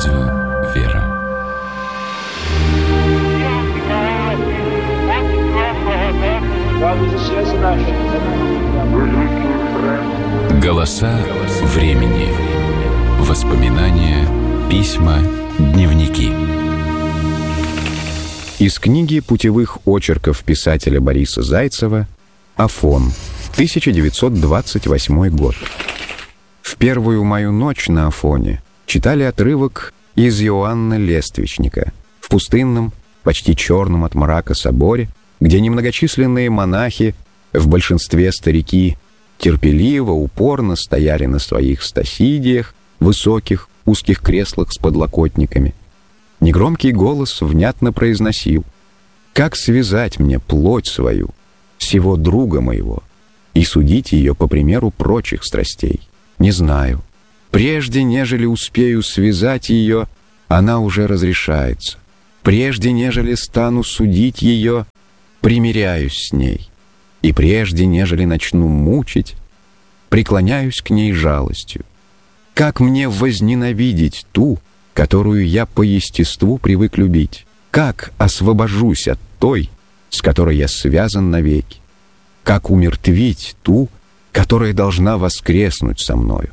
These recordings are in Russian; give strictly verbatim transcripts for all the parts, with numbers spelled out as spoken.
Радио «Вера». Голоса времени. Воспоминания, письма, дневники. Из книги путевых очерков писателя Бориса Зайцева «Афон», тысяча девятьсот двадцать восьмой год. В первую мою ночь на Афоне читали отрывок из Иоанна Лествичника в пустынном, почти черном от мрака соборе, где немногочисленные монахи, в большинстве старики, терпеливо, упорно стояли на своих стасидиях, высоких, узких креслах с подлокотниками. Негромкий голос внятно произносил: «Как связать мне плоть свою, сего друга моего, и судить ее по примеру прочих страстей? Не знаю. Прежде, нежели успею связать ее, она уже разрешается. Прежде, нежели стану судить ее, примиряюсь с ней. И прежде, нежели начну мучить, преклоняюсь к ней жалостью. Как мне возненавидеть ту, которую я по естеству привык любить? Как освобожусь от той, с которой я связан навеки? Как умертвить ту, которая должна воскреснуть со мною?»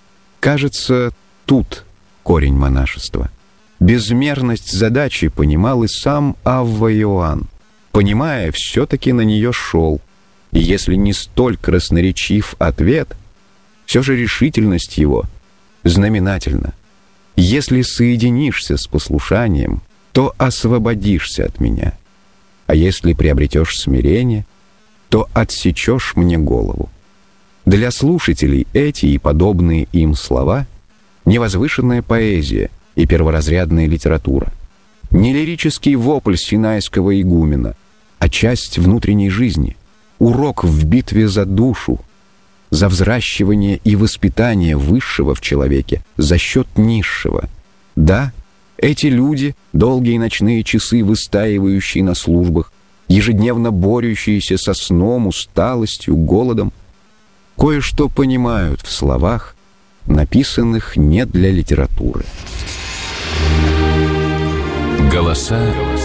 Кажется, тут корень монашества. Безмерность задачи понимал и сам Авва Иоанн. Понимая, все-таки на нее шел. И если не столь красноречив ответ, все же решительность его знаменательна. Если соединишься с послушанием, то освободишься от меня. А если приобретешь смирение, то отсечешь мне голову. Для слушателей эти и подобные им слова — невозвышенная поэзия и перворазрядная литература. Не лирический вопль синайского игумена, а часть внутренней жизни, урок в битве за душу, за взращивание и воспитание высшего в человеке за счет низшего. Да, эти люди, долгие ночные часы выстаивающие на службах, ежедневно борющиеся со сном, усталостью, голодом, кое-что понимают в словах, написанных не для литературы. Голоса